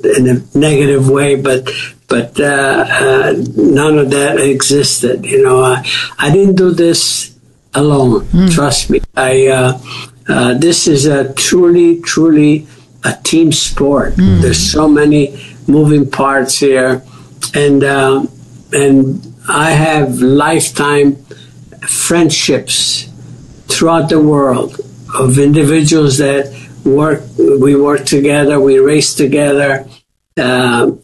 in a negative way, but none of that existed. I didn't do this alone. Trust me. This is a truly a team sport. There's so many moving parts here, and I have lifetime friendships throughout the world of individuals that we work together, we race together, and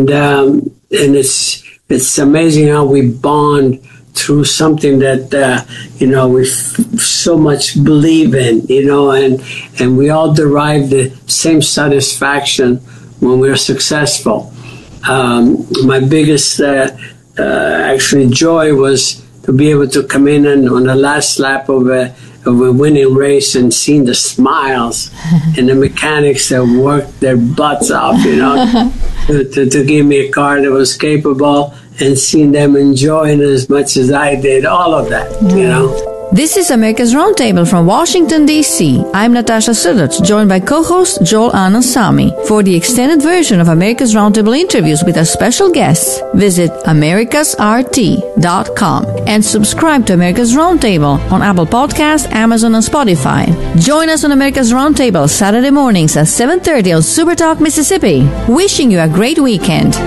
it's amazing how we bond through something that we so much believe in, and we all derive the same satisfaction when we're successful. My biggest actually joy was to be able to come in and on the last lap of a winning race and seeing the smiles and the mechanics that worked their butts off, to give me a car that was capable, and seeing them enjoying it as much as I did, all of that, This is America's Roundtable from Washington, D.C. I'm Natasha Sudach, joined by co-host Joel Anand-Samy. For the extended version of America's Roundtable interviews with our special guests, visit americasrt.com and subscribe to America's Roundtable on Apple Podcasts, Amazon, and Spotify. Join us on America's Roundtable Saturday mornings at 7:30 on Super Talk Mississippi. Wishing you a great weekend.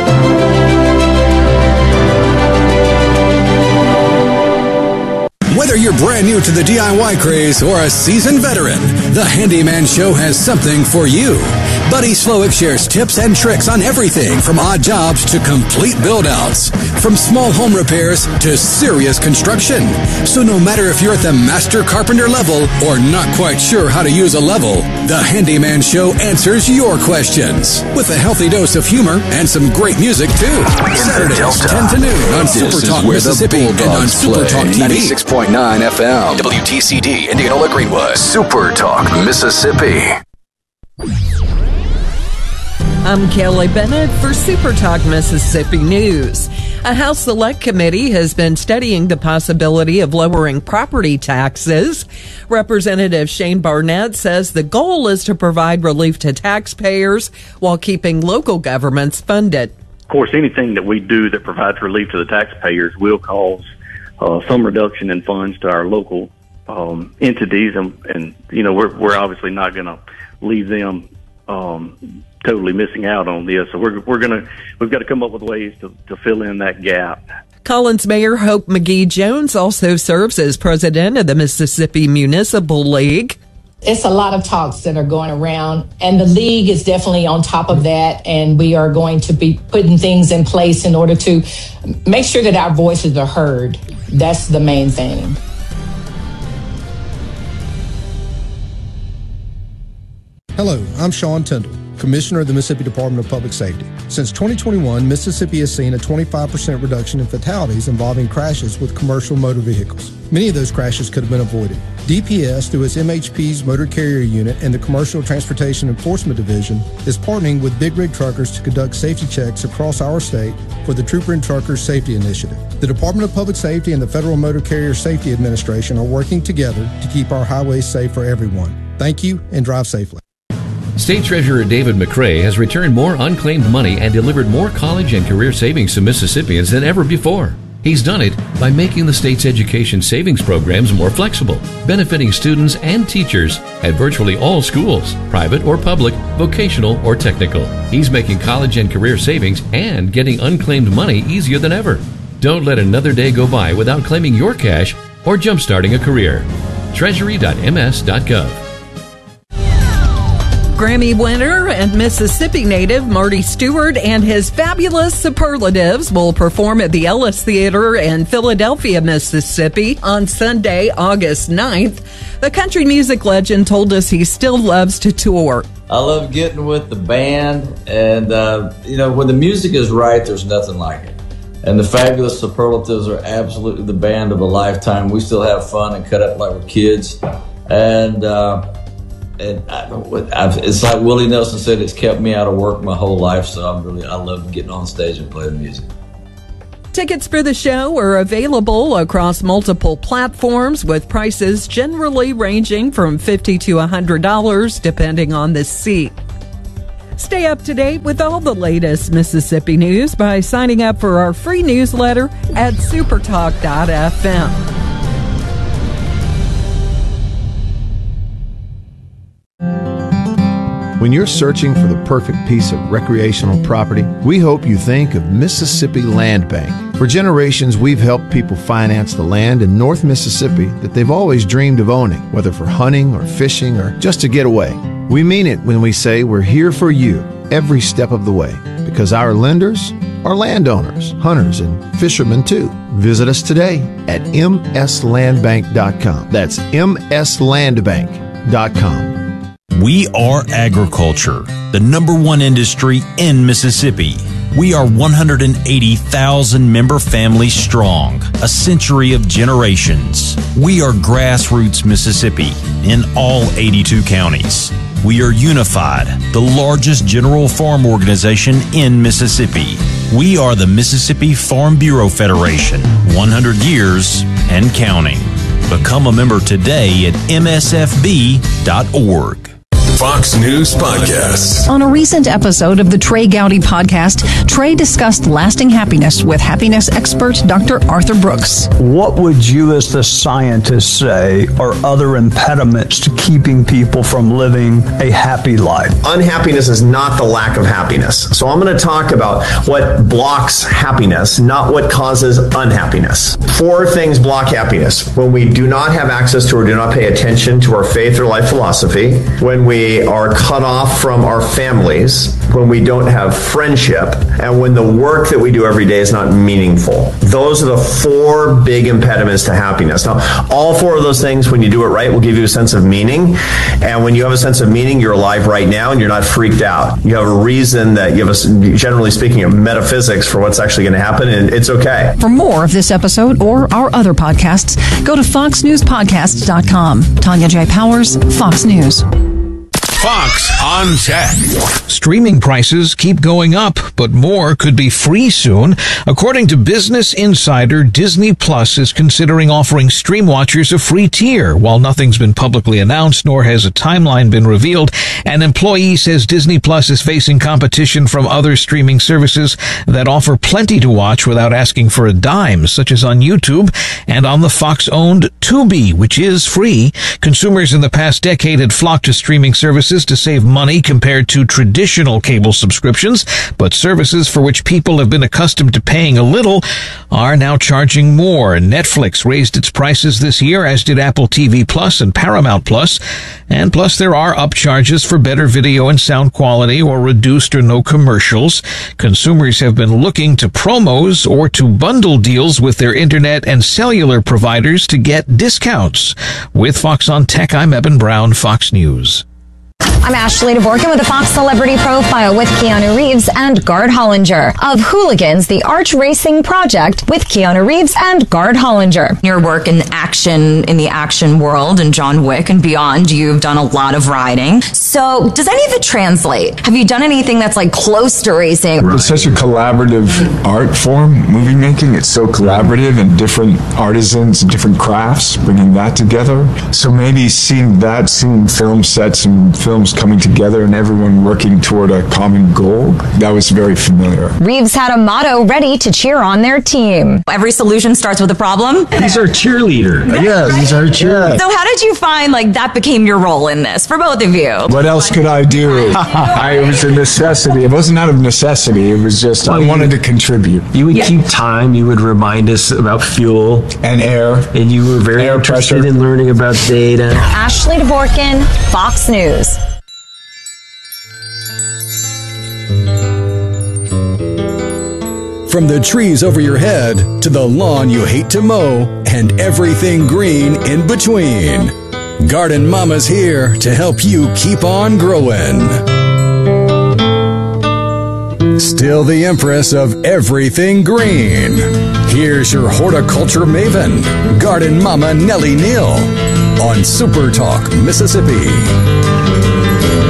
Whether you're brand new to the DIY craze or a seasoned veteran, the Handyman Show has something for you. Buddy Slowick shares tips and tricks on everything from odd jobs to complete build-outs, from small home repairs to serious construction. So no matter if you're at the master carpenter level or not quite sure how to use a level, the Handyman Show answers your questions with a healthy dose of humor and some great music too. Saturdays 10 to noon on Super Talk Mississippi and on Super Talk TV. 96.9 FM, WTCD, Indianola Greenwood, Super Talk Mississippi. I'm Kelly Bennett for Super Talk Mississippi News. A House Select Committee has been studying the possibility of lowering property taxes. Representative Shane Barnett says the goal is to provide relief to taxpayers while keeping local governments funded. Of course, anything that we do that provides relief to the taxpayers will cause some reduction in funds to our local entities, and we're obviously not going to leave them totally missing out on this. So we've got to come up with ways to fill in that gap. Collins Mayor Hope McGee Jones also serves as president of the Mississippi Municipal League. It's a lot of talks that are going around, and the league is definitely on top of that, and we are going to be putting things in place in order to make sure that our voices are heard. That's the main thing. Hello, I'm Sean Tyndall, Commissioner of the Mississippi Department of Public Safety. Since 2021, Mississippi has seen a 25% reduction in fatalities involving crashes with commercial motor vehicles. Many of those crashes could have been avoided. DPS, through its MHP's Motor Carrier Unit and the Commercial Transportation Enforcement Division, is partnering with Big Rig Truckers to conduct safety checks across our state for the Trooper and Truckers Safety Initiative. The Department of Public Safety and the Federal Motor Carrier Safety Administration are working together to keep our highways safe for everyone. Thank you, and drive safely. State Treasurer David McRae has returned more unclaimed money and delivered more college and career savings to Mississippians than ever before. He's done it by making the state's education savings programs more flexible, benefiting students and teachers at virtually all schools, private or public, vocational or technical. He's making college and career savings and getting unclaimed money easier than ever. Don't let another day go by without claiming your cash or jumpstarting a career. Treasury.ms.gov. Grammy winner and Mississippi native Marty Stewart and his fabulous superlatives will perform at the Ellis Theater in Philadelphia, Mississippi on Sunday, August 9th. The country music legend told us he still loves to tour. I love getting with the band, and when the music is right, there's nothing like it. And the fabulous superlatives are absolutely the band of a lifetime. We still have fun and cut up like we're kids. And it's like Willie Nelson said, it's kept me out of work my whole life, so I love getting on stage and playing music. Tickets for the show are available across multiple platforms, with prices generally ranging from $50 to $100 depending on the seat. Stay up to date with all the latest Mississippi news by signing up for our free newsletter at supertalk.fm. When you're searching for the perfect piece of recreational property, we hope you think of Mississippi Land Bank. For generations, we've helped people finance the land in North Mississippi that they've always dreamed of owning, whether for hunting or fishing or just to get away. We mean it when we say we're here for you every step of the way, because our lenders are landowners, hunters, and fishermen too. Visit us today at mslandbank.com. That's mslandbank.com. We are agriculture, the #1 industry in Mississippi. We are 180,000 member families strong, a century of generations. We are grassroots Mississippi in all 82 counties. We are unified, the largest general farm organization in Mississippi. We are the Mississippi Farm Bureau Federation, 100 years and counting. Become a member today at msfb.org. Fox News Podcasts. On a recent episode of the Trey Gowdy podcast, Trey discussed lasting happiness with happiness expert Dr. Arthur Brooks. What would you as the scientist say are other impediments to keeping people from living a happy life? Unhappiness is not the lack of happiness. So I'm going to talk about what blocks happiness, not what causes unhappiness. 4 things block happiness. When we do not have access to or do not pay attention to our faith or life philosophy, when we are cut off from our families, when we don't have friendship, and when the work that we do every day is not meaningful. Those are the 4 big impediments to happiness. Now, all 4 of those things, when you do it right, will give you a sense of meaning. And when you have a sense of meaning, you're alive right now and you're not freaked out. You have a reason that you have, generally speaking, of metaphysics for what's actually going to happen, and it's okay. For more of this episode or our other podcasts, go to foxnewspodcast.com. Tanya J. Powers, Fox News. Fox on Tech. Streaming prices keep going up, but more could be free soon. According to Business Insider, Disney Plus is considering offering Stream Watchers a free tier. While nothing's been publicly announced, nor has a timeline been revealed, an employee says Disney Plus is facing competition from other streaming services that offer plenty to watch without asking for a dime, such as on YouTube and on the Fox-owned Tubi, which is free. Consumers in the past decade had flocked to streaming services to save money compared to traditional cable subscriptions, but services for which people have been accustomed to paying a little are now charging more. Netflix raised its prices this year, as did Apple TV Plus and Paramount Plus, and plus there are upcharges for better video and sound quality or reduced or no commercials. Consumers have been looking to promos or to bundle deals with their internet and cellular providers to get discounts. With Fox on Tech, I'm Eben Brown, Fox News. I'm Ashley Dvorkin with a Fox Celebrity Profile with Keanu Reeves and Gard Hollinger of Hooligans, the Arch Racing Project with Keanu Reeves and Gard Hollinger. Your work in the action world and John Wick and beyond, you've done a lot of riding. So does any of it translate? Have you done anything that's like close to racing? It's such a collaborative art form, movie making. It's so collaborative and different artisans and different crafts, bringing that together. So maybe seeing film sets and films coming together and everyone working toward a common goal, that was very familiar. Reeves had a motto ready to cheer on their team. Every solution starts with a problem. He's our cheerleader. Yes, he's our cheerleader. So how did you find that became your role in this for both of you? What else could I do? It was a necessity. It wasn't out of necessity. It was just I wanted to contribute. You would keep time. You would remind us about fuel and air. And you were very interested in learning about data. Ashley Dvorkin, Fox News. From the trees over your head to the lawn you hate to mow and everything green in between, Garden Mama's here to help you keep on growing. Still the empress of everything green. Here's your horticulture maven, Garden Mama Nellie Neal, on Super Talk, Mississippi.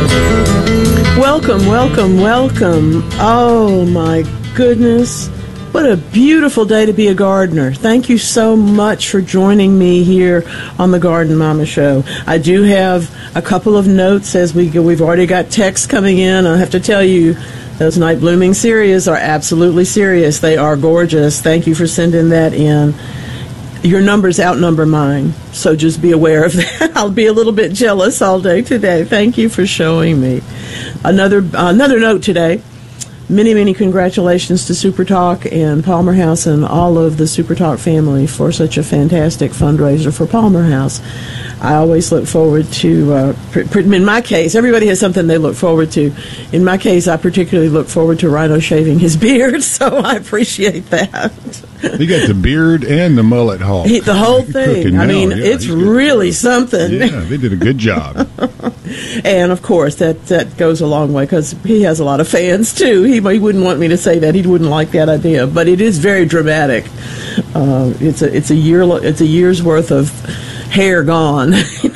Welcome, welcome, welcome. Oh my goodness. What a beautiful day to be a gardener. Thank you so much for joining me here on the Garden Mama Show. I do have a couple of notes as we go. We've already got texts coming in. I have to tell you, those night blooming cereus are absolutely serious. They are gorgeous. Thank you for sending that in. Your numbers outnumber mine, so just be aware of that. I'll be a little bit jealous all day today. Thank you for showing me. Another note today. Many, many congratulations to Super Talk and Palmer House and all of the Super Talk family for such a fantastic fundraiser for Palmer House. I always look forward to, in my case, everybody has something they look forward to. In my case, I particularly look forward to Rhino shaving his beard, so I appreciate that. He got the beard and the mullet hawk. The whole thing. I mean, it's really something. Yeah, they did a good job. And, of course, that goes a long way because he has a lot of fans, too. He wouldn't want me to say that. He wouldn't like that idea. But it is very dramatic. It's a year's worth of hair gone.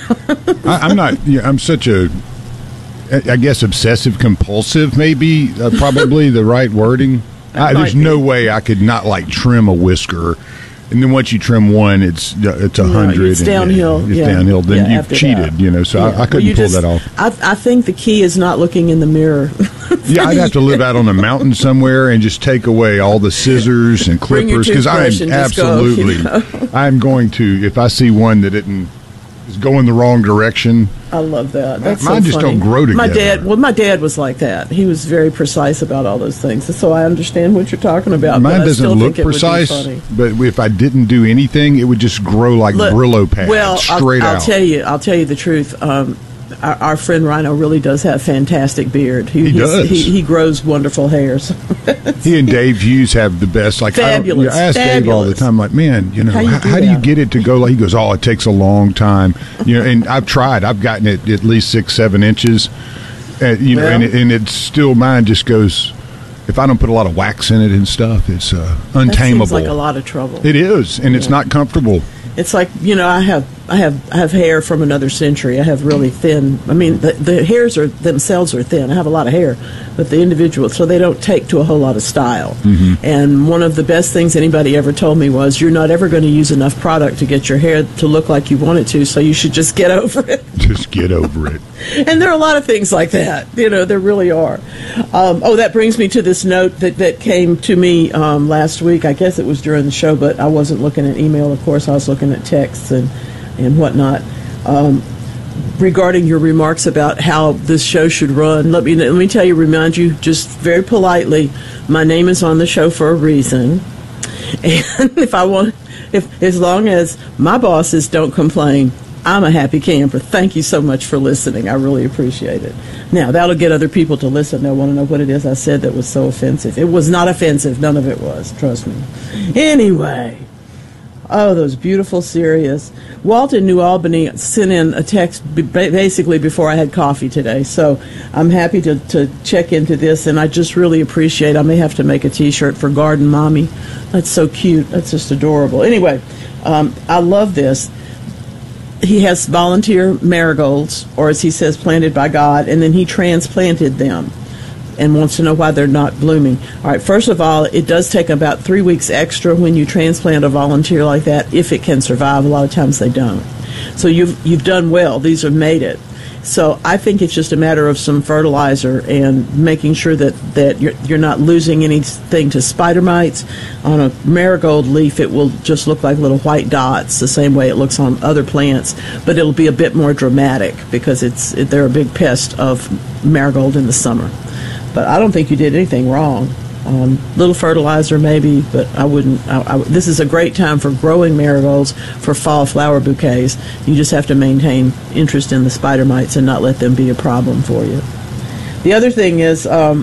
I'm such a, I guess, obsessive compulsive, maybe, probably the right wording. There's no way I could not trim a whisker, and then once you trim one, it's 100. It's downhill. It's downhill. Then you've cheated, So I couldn't pull that off. I think the key is not looking in the mirror. Yeah, I'd have to live out on a mountain somewhere and just take away all the scissors and clippers because I am absolutely. I'm going to, if I see one that is going the wrong direction. I love that. That's mine so just funny. don't grow together. My dad was like that. He was very precise about all those things, so I understand what you're talking about. Mine doesn't look precise, but if I didn't do anything, it would just grow like Brillo pads straight out. I'll tell you the truth. Our friend Rhino really does have fantastic beard. He does. He grows wonderful hairs. He and Dave Hughes have the best. Fabulous. I ask Dave all the time, man, how do you get it to go? He goes, it takes a long time. And I've tried. I've gotten it at least 6-7 inches. And it's still, mine just goes. If I don't put a lot of wax in it and stuff, it's untamable. That seems like a lot of trouble. It is, and it's not comfortable. It's like, I have hair from another century. I have really thin. I mean, the hairs themselves are thin. I have a lot of hair, but the individual, so they don't take to a whole lot of style. Mm-hmm. And one of the best things anybody ever told me was, you're not ever going to use enough product to get your hair to look like you want it to, so you should just get over it. Just get over it. And there are a lot of things like that. There really are. That brings me to this note that came to me last week. I guess it was during the show, but I wasn't looking at email, of course. I was looking at texts and whatnot. Regarding your remarks about how this show should run, let me remind you just very politely, my name is on the show for a reason. And as long as my bosses don't complain, I'm a happy camper. Thank you so much for listening. I really appreciate it. Now, that'll get other people to listen. They'll want to know what it is I said that was so offensive. It was not offensive. None of it was. Trust me. Anyway. Those beautiful cereus. Walt in New Albany sent in a text basically before I had coffee today. So I'm happy to check into this, and I just really appreciate. I may have to make a T-shirt for Garden Mommy. That's so cute. That's just adorable. Anyway, I love this. He has volunteer marigolds, or as he says, planted by God, and then he transplanted them and wants to know why they're not blooming. All right, first of all, it does take about 3 weeks extra when you transplant a volunteer like that, if it can survive. A lot of times they don't. So you've done well. These have made it. So I think it's just a matter of some fertilizer and making sure that you're not losing anything to spider mites. On a marigold leaf, it will just look like little white dots, the same way it looks on other plants, but it'll be a bit more dramatic because they're a big pest of marigold in the summer. But I don't think you did anything wrong. Little fertilizer maybe, but I wouldn't. This is a great time for growing marigolds for fall flower bouquets. You just have to maintain interest in the spider mites and not let them be a problem for you. The other thing is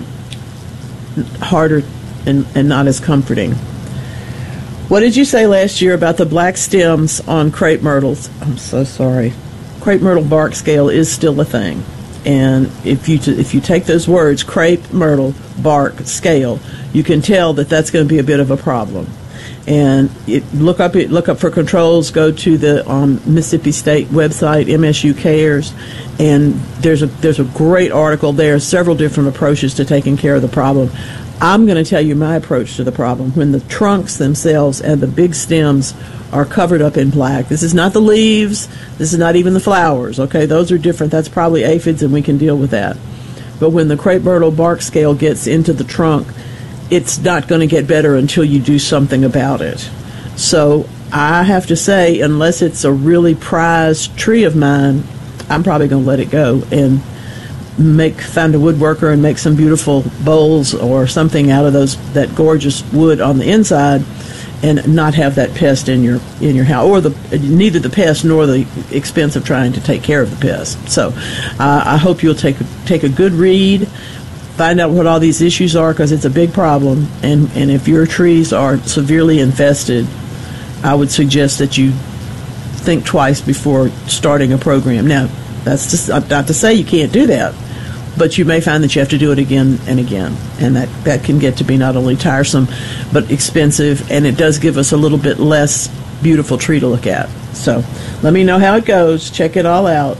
harder and not as comforting. What did you say last year about the black stems on crepe myrtles? I'm so sorry. Crepe myrtle bark scale is still a thing. And if you take those words, crepe, myrtle, bark, scale, you can tell that that's going to be a bit of a problem. And look up for controls. Go to the Mississippi State website, MSU Cares, and there's a great article there. Several different approaches to taking care of the problem. I'm going to tell you my approach to the problem. When the trunks themselves and the big stems are covered up in black. This is not the leaves. This is not even the flowers. Okay, those are different. That's probably aphids, and we can deal with that. But when the crepe myrtle bark scale gets into the trunk, it's not going to get better until you do something about it. So I have to say, unless it's a really prized tree of mine, I'm probably going to let it go and find a woodworker and make some beautiful bowls or something out of that gorgeous wood on the inside, and not have that pest in your house, or neither the pest nor the expense of trying to take care of the pest. So I hope you'll take a good read, find out what all these issues are, because it's a big problem, and if your trees are severely infested, I would suggest that you think twice before starting a program. Now, that's just not to say you can't do that, but you may find that you have to do it again and again, and that can get to be not only tiresome but expensive, and it does give us a little bit less beautiful tree to look at. So let me know how it goes. Check it all out.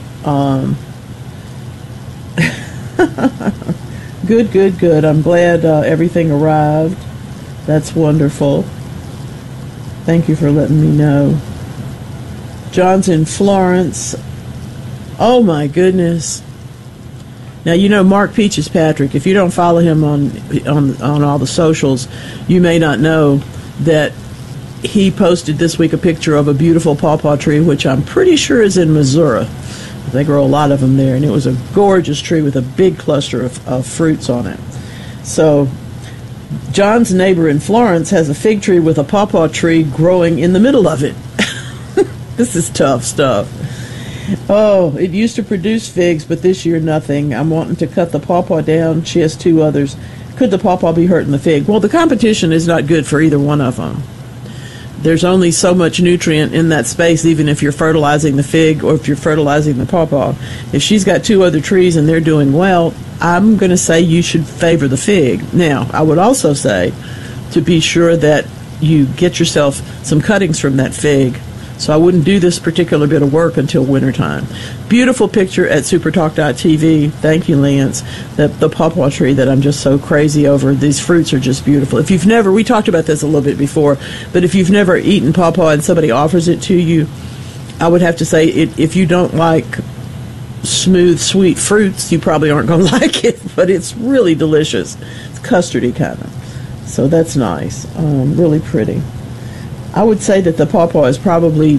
Good. I'm glad everything arrived. That's wonderful. Thank you for letting me know. John's in Florence. Oh my goodness. Now, you know Mark Peaches Patrick. If you don't follow him on all the socials, you may not know that he posted this week a picture of a beautiful pawpaw tree, which I'm pretty sure is in Missouri. They grow a lot of them there, and it was a gorgeous tree with a big cluster of fruits on it. So John's neighbor in Florence has a fig tree with a pawpaw tree growing in the middle of it. This is tough stuff. Oh, it used to produce figs, but this year nothing. I'm wanting to cut the pawpaw down. She has two others. Could the pawpaw be hurting the fig? Well, the competition is not good for either one of them. There's only so much nutrient in that space, even if you're fertilizing the fig or if you're fertilizing the pawpaw. If she's got two other trees and they're doing well, I'm going to say you should favor the fig. Now, I would also say to be sure that you get yourself some cuttings from that fig. So I wouldn't do this particular bit of work until wintertime. Beautiful picture at supertalk.tv. Thank you, Lance. The pawpaw tree that I'm just so crazy over. These fruits are just beautiful. If you've never, we talked about this a little bit before, but if you've never eaten pawpaw and somebody offers it to you, I would have to say if you don't like smooth, sweet fruits, you probably aren't going to like it, but it's really delicious. It's custardy kind of. So that's nice. Really pretty. I would say that the pawpaw is probably,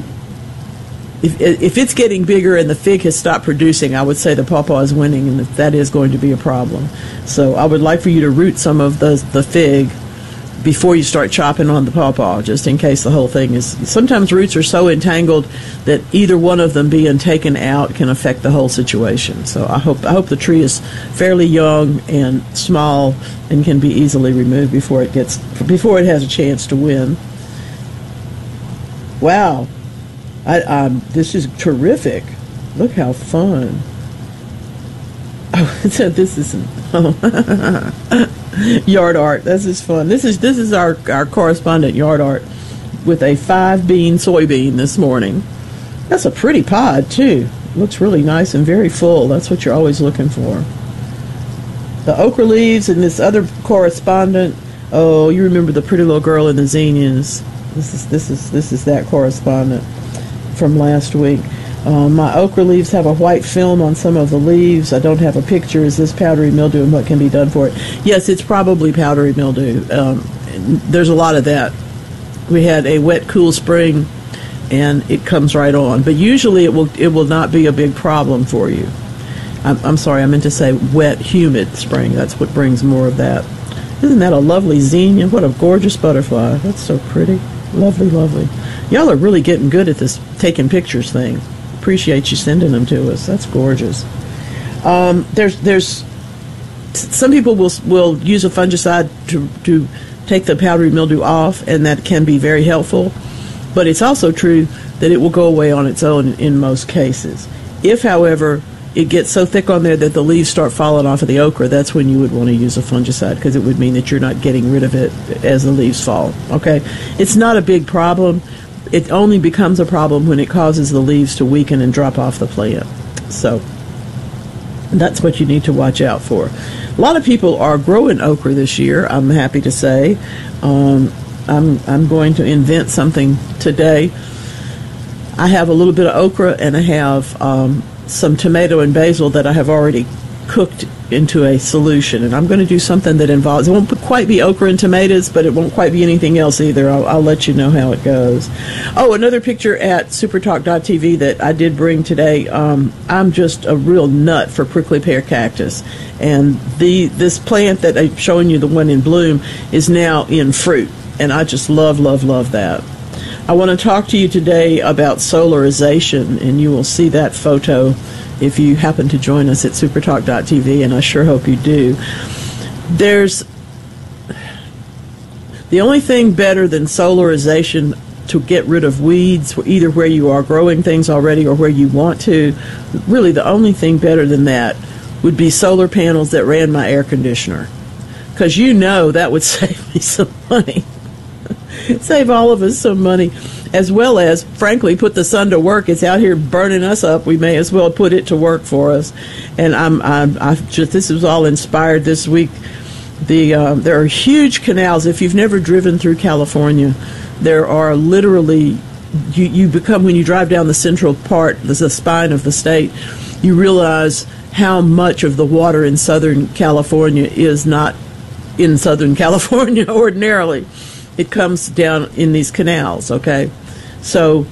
if it's getting bigger and the fig has stopped producing, I would say the pawpaw is winning, and that is going to be a problem. So I would like for you to root some of the fig before you start chopping on the pawpaw, just in case the whole thing is. Sometimes roots are so entangled that either one of them being taken out can affect the whole situation. So I hope the tree is fairly young and small and can be easily removed before it has a chance to win. Wow, this is terrific. Look how fun. Oh, so this is yard art. This is fun. This is our correspondent yard art with a 5-bean soybean this morning. That's a pretty pod too. Looks really nice and very full. That's what you're always looking for. The okra leaves and this other correspondent. Oh, you remember the pretty little girl in the zinnias. This is that correspondent from last week. My okra leaves have a white film on some of the leaves. I don't have a picture. Is this powdery mildew and what can be done for it? Yes, it's probably powdery mildew. There's a lot of that. We had a wet, cool spring, and it comes right on. But usually it will not be a big problem for you. I'm sorry, I meant to say wet, humid spring. That's what brings more of that. Isn't that a lovely zinnia? What a gorgeous butterfly. That's so pretty. Lovely, lovely. Y'all are really getting good at this taking pictures thing. Appreciate you sending them to us. That's gorgeous. There's some people will use a fungicide to take the powdery mildew off, and that can be very helpful. But it's also true that it will go away on its own in most cases. If, however, it gets so thick on there that the leaves start falling off of the okra, that's when you would want to use a fungicide, because it would mean that you're not getting rid of it as the leaves fall. Okay, it's not a big problem. It only becomes a problem when it causes the leaves to weaken and drop off the plant. So that's what you need to watch out for. A lot of people are growing okra this year, I'm happy to say. I'm going to invent something today. I have a little bit of okra, and I have some tomato and basil that I have already cooked into a solution. And I'm going to do something that involves, it won't quite be okra and tomatoes, but it won't quite be anything else either. I'll let you know how it goes. Oh, another picture at supertalk.tv that I did bring today. I'm just a real nut for prickly pear cactus. And this plant that I'm showing you, the one in bloom, is now in fruit. And I just love, love, love that. I want to talk to you today about solarization, and you will see that photo if you happen to join us at supertalk.tv, and I sure hope you do. There's the only thing better than solarization to get rid of weeds, either where you are growing things already or where you want to. Really, the only thing better than that would be solar panels that ran my air conditioner, because that would save me some money. Save all of us some money, as well as, frankly, put the sun to work. It's out here burning us up. We may as well put it to work for us. And this was all inspired this week. There are huge canals. If you've never driven through California, there are literally, you become, when you drive down the central part, the spine of the state, you realize how much of the water in Southern California is not in Southern California ordinarily. It comes down in these canals, okay? So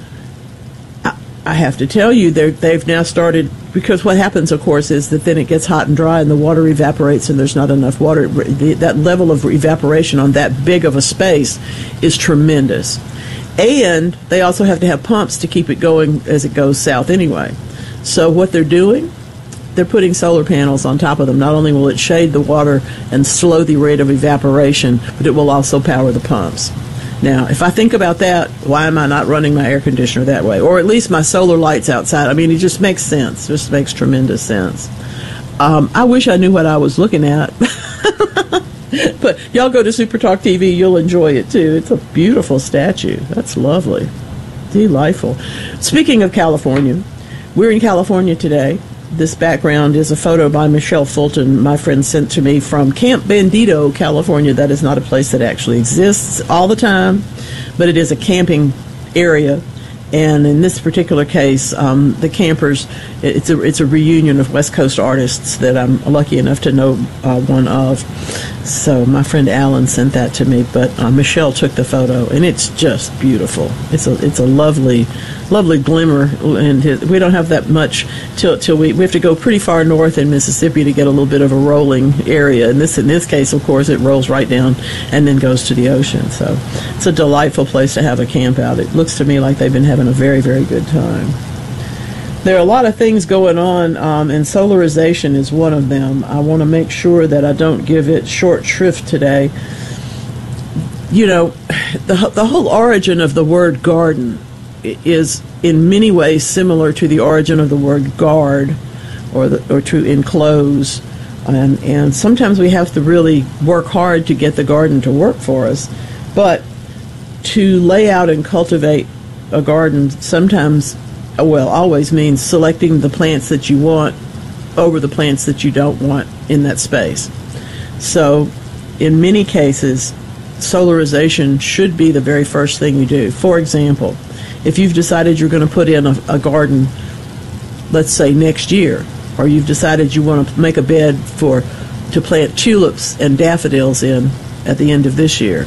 I have to tell you, they've now started, because what happens, of course, is that then it gets hot and dry and the water evaporates and there's not enough water. That level of evaporation on that big of a space is tremendous. And they also have to have pumps to keep it going as it goes south anyway. So what they're doing, they're putting solar panels on top of them. Not only will it shade the water and slow the rate of evaporation, but it will also power the pumps. Now, if I think about that, why am I not running my air conditioner that way? Or at least my solar lights outside. I mean, it just makes sense. It just makes tremendous sense. I wish I knew what I was looking at. But y'all go to Supertalk TV. You'll enjoy it, too. It's a beautiful statue. That's lovely. Delightful. Speaking of California, we're in California today. This background is a photo by Michelle Fulton, my friend, sent to me from Camp Bandito, California. That is not a place that actually exists all the time, but it is a camping area. And in this particular case, the campers, it's a reunion of West Coast artists that I'm lucky enough to know one of. So my friend Alan sent that to me, but Michelle took the photo, and it's just beautiful. It's a lovely, lovely glimmer, and we don't have that much till we have to go pretty far north in Mississippi to get a little bit of a rolling area. And in this case, of course, it rolls right down and then goes to the ocean. So it's a delightful place to have a camp out. It looks to me like they've been having a very, very good time. There are a lot of things going on, and solarization is one of them. I want to make sure that I don't give it short shrift today. The whole origin of the word garden is in many ways similar to the origin of the word guard, or to enclose. And sometimes we have to really work hard to get the garden to work for us. But to lay out and cultivate a garden always means selecting the plants that you want over the plants that you don't want in that space. So in many cases, solarization should be the very first thing you do. For example, if you've decided you're going to put in a garden, let's say next year, or you've decided you want to make a bed to plant tulips and daffodils in at the end of this year,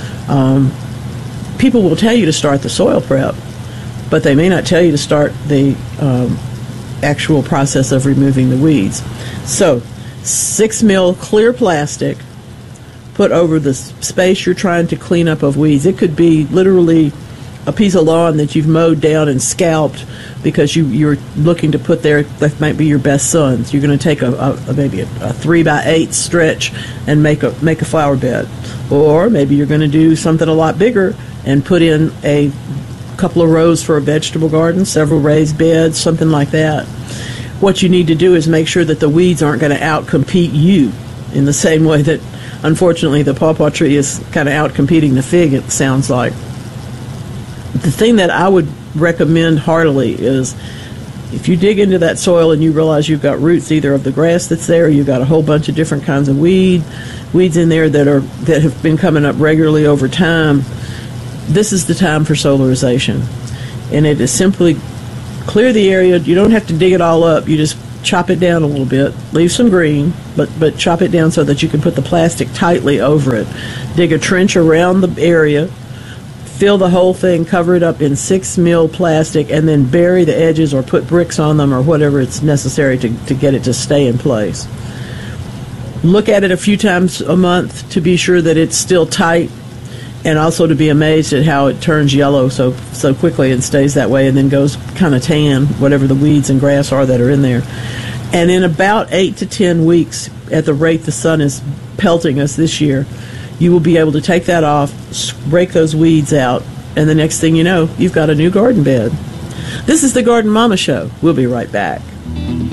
people will tell you to start the soil prep, but they may not tell you to start the actual process of removing the weeds. So 6 mil clear plastic put over the space you're trying to clean up of weeds. It could be literally a piece of lawn that you've mowed down and scalped because you're looking to put there, that might be your best sons. You're going to take maybe a 3x8 stretch and make a flower bed. Or maybe you're going to do something a lot bigger and put in a couple of rows for a vegetable garden, several raised beds, something like that. what you need to do is make sure that the weeds aren't going to outcompete you in the same way that, unfortunately, the pawpaw tree is kind of outcompeting the fig, it sounds like. The thing that I would recommend heartily is if you dig into that soil and you realize you've got roots either of the grass that's there, or you've got a whole bunch of different kinds of weeds in there that have been coming up regularly over time, this is the time for solarization. And it is simply clear the area. You don't have to dig it all up. You just chop it down a little bit. Leave some green, but chop it down so that you can put the plastic tightly over it. Dig a trench around the area. Fill the whole thing, cover it up in 6 mil plastic, and then bury the edges or put bricks on them or whatever it's necessary to get it to stay in place. Look at it a few times a month to be sure that it's still tight, and also to be amazed at how it turns yellow so quickly and stays that way and then goes kind of tan, whatever the weeds and grass are that are in there. And in about 8 to 10 weeks, at the rate the sun is pelting us this year, you will be able to take that off, rake those weeds out, and the next thing you know, you've got a new garden bed. This is the Garden Mama Show. We'll be right back.